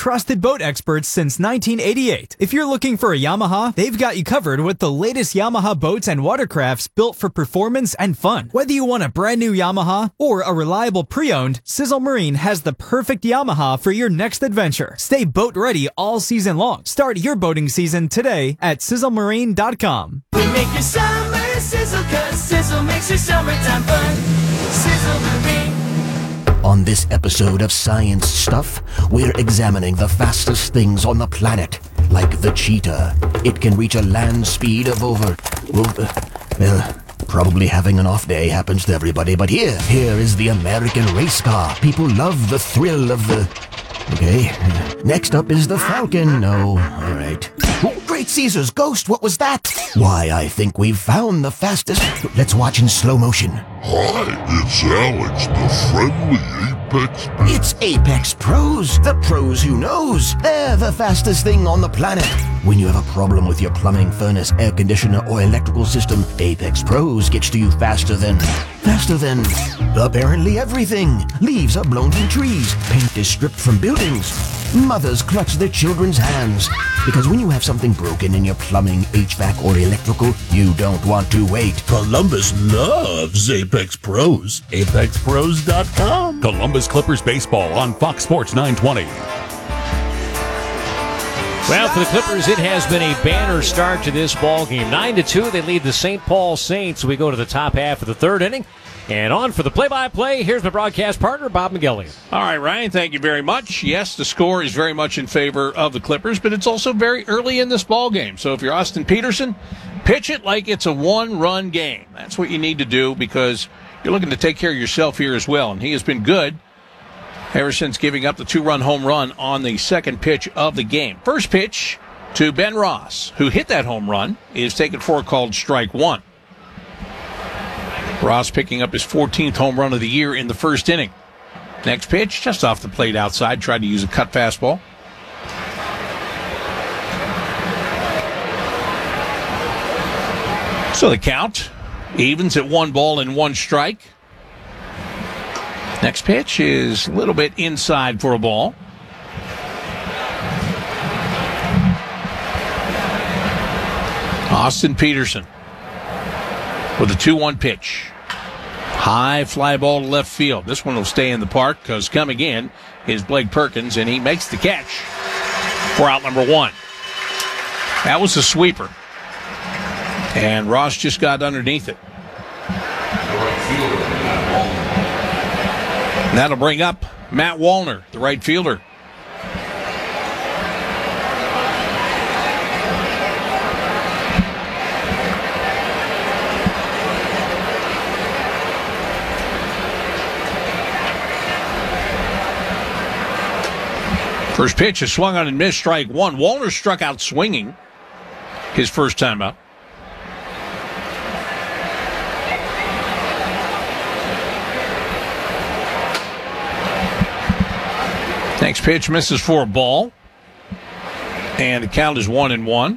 trusted boat experts since 1988. If you're looking for a Yamaha, they've got you covered with the latest Yamaha boats and watercrafts built for performance and fun. Whether you want a brand new Yamaha or a reliable pre-owned, Sizzle Marine has the perfect Yamaha for your next adventure. Stay boat ready all season long. Start your boating season today at sizzlemarine.com. We make your summer sizzle, 'cause Sizzle makes your summertime fun. Sizzle Marine. On this episode of Science Stuff, we're examining the fastest things on the planet, like the cheetah. It can reach a land speed of over... well, probably having an off day happens to everybody, but here is the American race car. People love the thrill of the... Okay. Next up is the Falcon. No, all right. Oh, Great Caesar's ghost, what was that? Why, I think we've found the fastest... Let's watch in slow motion. Hi, it's Alex, the friendly Apex. It's Apex Pros, the pros who knows. They're the fastest thing on the planet. When you have a problem with your plumbing, furnace, air conditioner, or electrical system, Apex Pros gets to you faster than apparently everything. Leaves are blown from trees. Paint is stripped from buildings. Mothers clutch their children's hands. Because when you have something broken in your plumbing, HVAC, or electrical, you don't want to wait. Columbus loves Apex Pros. ApexPros.com. Columbus Clippers baseball on Fox Sports 920. Well, for the Clippers, it has been a banner start to this ball game. 9-2, they lead the St. Paul Saints. We go to the top half of the third inning. And on for the play-by-play, here's my broadcast partner, Bob McGillian. All right, Ryan, thank you very much. Yes, the score is very much in favor of the Clippers, but it's also very early in this ball game. So if you're Austin Peterson, pitch it like it's a one-run game. That's what you need to do because you're looking to take care of yourself here as well. And he has been good ever since giving up the two-run home run on the second pitch of the game. First pitch to Ben Ross, who hit that home run, is taken for a called strike one. Ross picking up his 14th home run of the year in the first inning. Next pitch, just off the plate outside, tried to use a cut fastball. So the count evens at 1 strike. Next pitch is a little bit inside for a ball. Austin Peterson with a 2-1 pitch. High fly ball to left field. This one will stay in the park because coming in is Blake Perkins, and he makes the catch for out number one. That was a sweeper. And Ross just got underneath it. And that'll bring up Matt Wallner, the right fielder. First pitch is swung on and missed, strike one. Wallner struck out swinging his first time up. Next pitch misses for a ball. And the count is 1-1.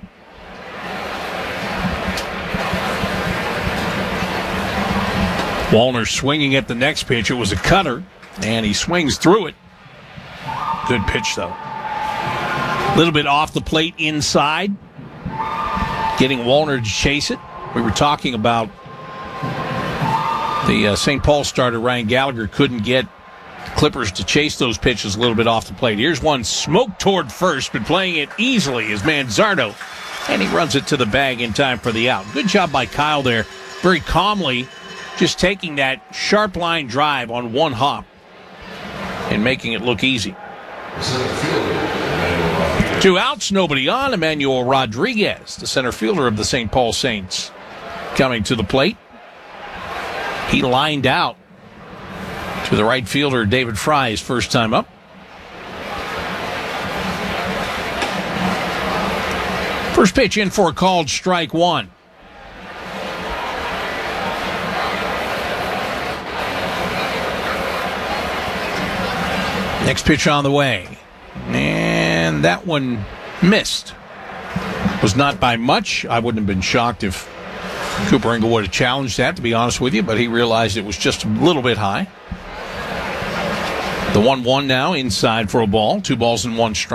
Wallner swinging at the next pitch. It was a cutter, and he swings through it. Good pitch, though. A little bit off the plate inside. Getting Wallner to chase it. We were talking about the St. Paul starter, Ryan Gallagher, couldn't get Clippers to chase those pitches a little bit off the plate. Here's one smoked toward first, but playing it easily is Manzardo. And he runs it to the bag in time for the out. Good job by Kyle there. Very calmly just taking that sharp line drive on one hop and making it look easy. 2 outs, nobody on. Emmanuel Rodriguez, the center fielder of the St. Paul Saints, coming to the plate. He lined out to the right fielder, David Fry, his first time up. First pitch in for a called strike one. Next pitch on the way. And that one missed. Was not by much. I wouldn't have been shocked if Cooper Engel would have challenged that, to be honest with you, but he realized it was just a little bit high. The 1-1 now inside for a ball. 2 balls and 1 strike.